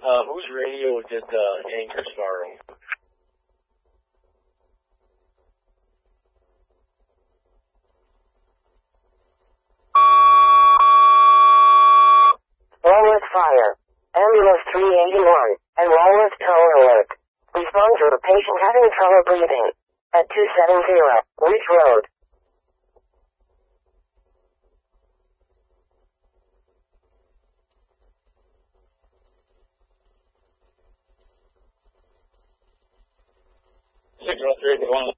Whose radio did Anchor start on? Walworth Fire. Ambulance 381, and Walworth Tower Alert. Respond to a patient having trouble breathing. At 270, Ridge Road. Signal 381.